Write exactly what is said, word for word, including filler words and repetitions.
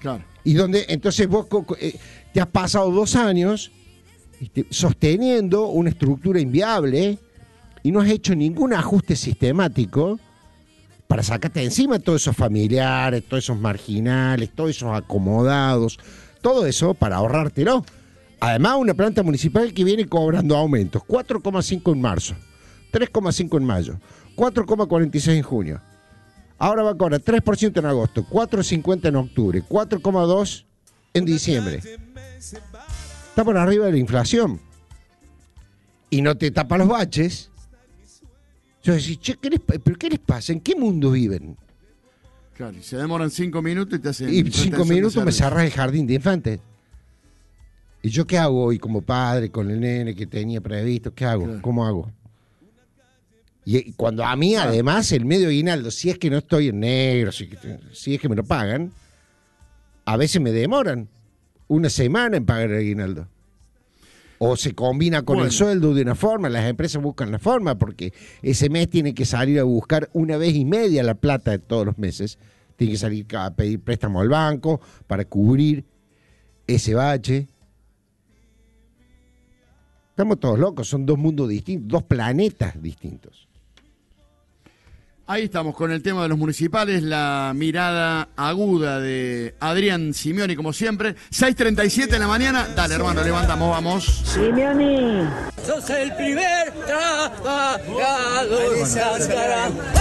Claro. Y donde entonces vos eh, te has pasado dos años este, sosteniendo una estructura inviable y no has hecho ningún ajuste sistemático para sacarte de encima todos esos familiares, todos esos marginales, todos esos acomodados, todo eso para ahorrártelo. Además, una planta municipal que viene cobrando aumentos, cuatro coma cinco en marzo, tres coma cinco en mayo, cuatro coma cuarenta y seis en junio. Ahora va a cobrar tres por ciento en agosto, cuatro coma cincuenta en octubre, cuatro coma dos en diciembre. Está por arriba de la inflación. Y no te tapa los baches. Yo decís, che, ¿qué les, ¿pero qué les pasa? ¿En qué mundo viven? Claro, y se demoran cinco minutos y te hacen... Y cinco minutos me cerrás el jardín de infantes. ¿Y yo qué hago hoy como padre con el nene que tenía previsto? ¿Qué hago? Claro. ¿Cómo hago? Y cuando a mí, además, el medio aguinaldo, si es que no estoy en negro, si, si es que me lo pagan, a veces me demoran una semana en pagar el aguinaldo. O se combina con bueno. el sueldo de una forma, las empresas buscan la forma, porque ese mes tiene que salir a buscar una vez y media la plata de todos los meses. Tiene que salir a pedir préstamo al banco para cubrir ese bache. Estamos todos locos, son dos mundos distintos, dos planetas distintos. Ahí estamos con el tema de los municipales, la mirada aguda de Adrián Simeoni, como siempre. seis treinta y siete en la mañana. Dale, hermano, levantamos, vamos. Simeoni. Sos el primer trabajador.